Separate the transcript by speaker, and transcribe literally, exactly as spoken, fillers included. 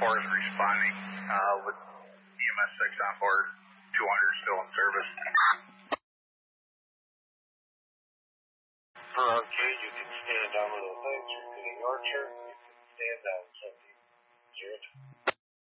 Speaker 1: four is responding uh, with E M S six on board. two hundred still in service.
Speaker 2: For Arcade, you can stand down with the things. Repeating Archer, you can stand down seventy. Zero.